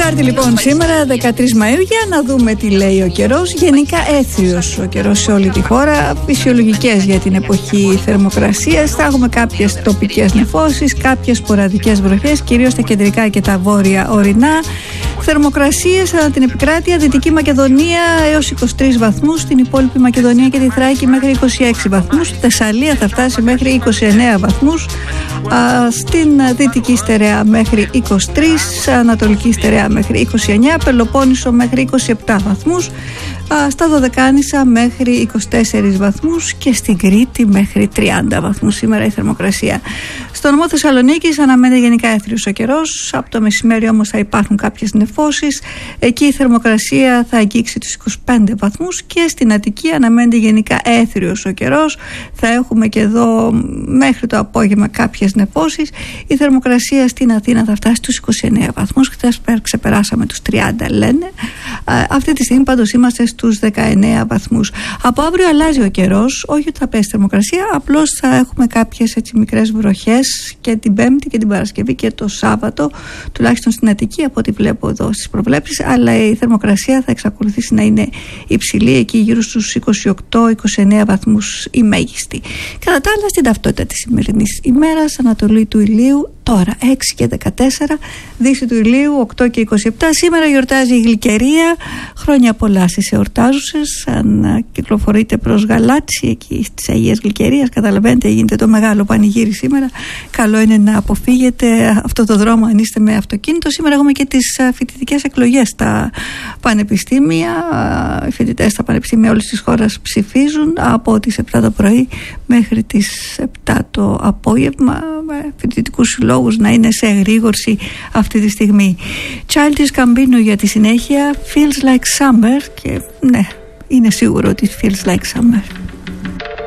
Τετάρτη λοιπόν σήμερα 13 Μαΐου, για να δούμε τι λέει ο καιρός. Γενικά έθριος ο καιρός σε όλη τη χώρα, φυσιολογικές για την εποχή θερμοκρασίας. Θα έχουμε κάποιες τοπικές νεφώσεις, κάποιες σποραδικές βροχές, κυρίως στα κεντρικά και τα βόρεια ορεινά. Θερμοκρασίες ανά την επικράτεια, Δυτική Μακεδονία έως 23 βαθμούς, στην υπόλοιπη Μακεδονία και τη Θράκη μέχρι 26 βαθμούς, Θεσσαλία θα φτάσει μέχρι 29 βαθμούς, στην Δυτική Στερεά μέχρι 23, Ανατολική Στερεά μέχρι 29, Πελοπόννησο μέχρι 27 βαθμούς, στα Δωδεκάνησα μέχρι 24 βαθμούς και στην Κρήτη μέχρι 30 βαθμούς σήμερα η θερμοκρασία. Στο νομό Θεσσαλονίκης αναμένεται γενικά έθριος ο καιρός, από το μεσημέρι όμως θα υπάρχουν κάποιες νεφώσεις, εκεί η θερμοκρασία θα αγγίξει τους 25 βαθμούς και στην Αττική αναμένεται γενικά έθριος ο καιρός, θα έχουμε και εδώ μέχρι το απόγευμα κάποιες νεφώσεις, η θερμοκρασία στην Αθήνα θα φτάσει στους 29 βαθμούς, χθες ξεπεράσαμε τους 30 λένε, αυτή τη στιγμή πάντως είμαστε στους 19 βαθμούς. Από αύριο αλλάζει ο καιρός, όχι ότι θα πέσει η θερμοκρασία, απλώς θα έχουμε κάποιες έτσι μικρές βροχές και την Πέμπτη και την Παρασκευή και το Σάββατο, τουλάχιστον στην Αττική από ό,τι βλέπω εδώ στις προβλέψεις, αλλά η θερμοκρασία θα εξακολουθήσει να είναι υψηλή, εκεί γύρω στους 28-29 βαθμούς η μέγιστη. Κατά τα άλλα, στην ταυτότητα της σημερινής ημέρας, ανατολή του ηλίου τώρα 6 και 14, δύση του ηλίου 8 και 27. Σήμερα γιορτάζει η Γλυκερία, χρόνια πολλά στις εορτάζουσες. Αν κυκλοφορείτε προς Γαλάτσι, εκεί στις Αγίες Γλυκερίας, καταλαβαίνετε γίνεται το μεγάλο πανηγύρι σήμερα. Καλό είναι να αποφύγετε αυτό το δρόμο αν είστε με αυτοκίνητο. Σήμερα έχουμε και τις φοιτητικές εκλογές στα πανεπιστήμια. Οι φοιτητές στα πανεπιστήμια όλης της χώρας ψηφίζουν από τις 7 το πρωί μέχρι τις 7 το απόγευμα, με φοιτητικούς συλλόγους να είναι σε εγρήγορση αυτή τη στιγμή. Childish Gambino για τη συνέχεια, Feels Like Summer, και ναι, είναι σίγουρο ότι feels like summer.